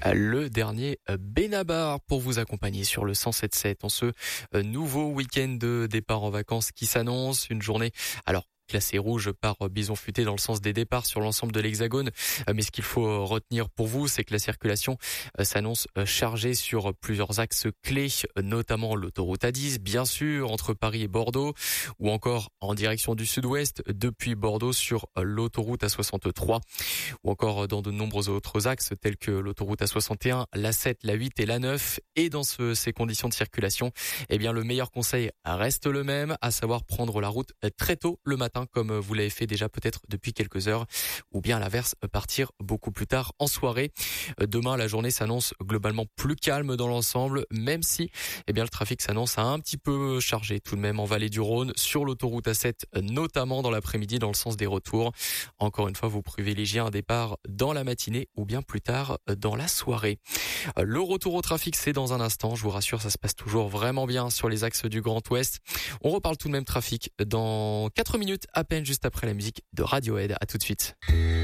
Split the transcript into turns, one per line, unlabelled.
Le dernier Benabar pour vous accompagner sur le 107.7 en ce nouveau week-end de départ en vacances qui s'annonce. Une journée, alors classé rouge par Bison Futé dans le sens des départs sur l'ensemble de l'Hexagone. Mais ce qu'il faut retenir pour vous, c'est que la circulation s'annonce chargée sur plusieurs axes clés, notamment l'autoroute A10, bien sûr, entre Paris et Bordeaux, ou encore en direction du sud-ouest depuis Bordeaux sur l'autoroute A63, ou encore dans de nombreux autres axes tels que l'autoroute A61, l'A7, l'A8 et l'A9. Et dans ces conditions de circulation, eh bien, le meilleur conseil reste le même, à savoir prendre la route très tôt le matin, comme vous l'avez fait déjà peut-être depuis quelques heures, ou bien à l'inverse, partir beaucoup plus tard en soirée. Demain, la journée s'annonce globalement plus calme dans l'ensemble, même si eh bien, le trafic s'annonce un petit peu chargé tout de même en vallée du Rhône, sur l'autoroute A7, notamment dans l'après-midi dans le sens des retours. Encore une fois, vous privilégiez un départ dans la matinée ou bien plus tard dans la soirée. Le retour au trafic, c'est dans un instant. Je vous rassure, ça se passe toujours vraiment bien sur les axes du Grand Ouest. On reparle tout de même trafic dans 4 minutes, à peine juste après la musique de Radiohead. À tout de suite.